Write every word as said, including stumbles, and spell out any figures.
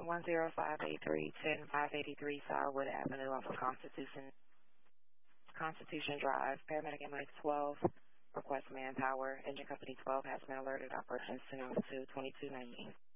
one zero five eight three, ten five eighty-three Sourwood Avenue off of Constitution, Constitution Drive. Paramedic M I twelve, request manpower. Engine Company twelve has been alerted. Operations two two, twenty-two ninety.